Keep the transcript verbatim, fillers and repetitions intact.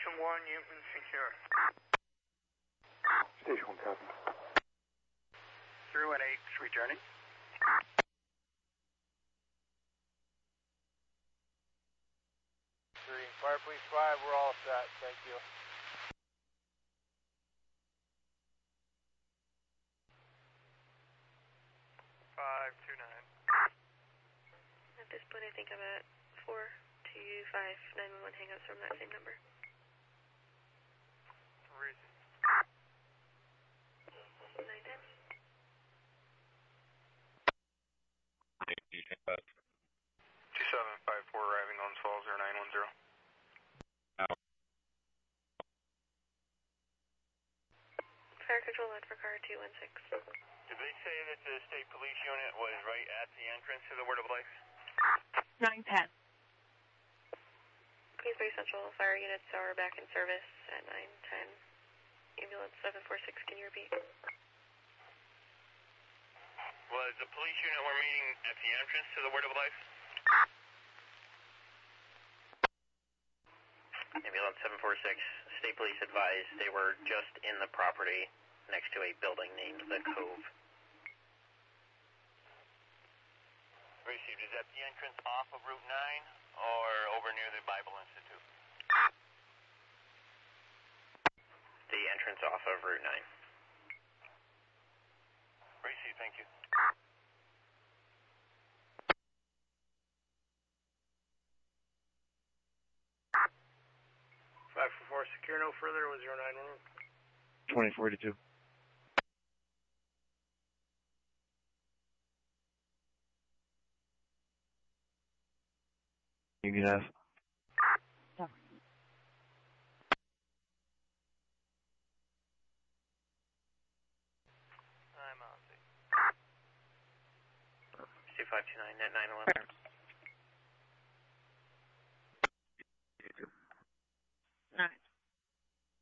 Station one, Newton secure. Station one, copy. Through and eight, returning. Three, Fire Police five, we're all set, thank you. five two nine. At this point, I think I'm at four two five nine one one hang-ups from that same number. Reason. nine ten. two seven five four arriving on twelve zero nine one zero. Fire control led for car two one six. Did they say that the state police unit was right at the entrance to the Word of Life? nine ten. Queensbury Central fire units are back in service at nine ten. Ambulance seven four six, can you repeat? Was the police unit were meeting at the entrance to the Word of Life? Ambulance seven four six, state police advised they were just in the property next to a building named The Cove. Received. Is that the entrance off of Route nine or over near the Bible Institute? The entrance off of Route nine. Received, thank you. five four four, secure no further with zero nine one. twenty forty-two. Union F. I'm on. two five two nine, net nine eleven.